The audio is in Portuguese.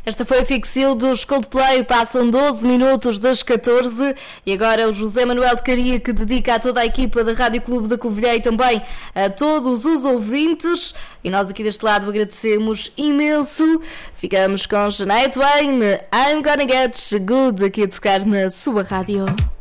Esta foi a Fixil dos Coldplay, passam 12 minutos das 14 e agora o José Manuel de Caria, que dedica a toda a equipa da Rádio Clube da Covilhã e também a todos os ouvintes, e nós aqui deste lado agradecemos imenso. Ficamos com Shania Twain, I'm Gonna Get Good, aqui a tocar na sua rádio.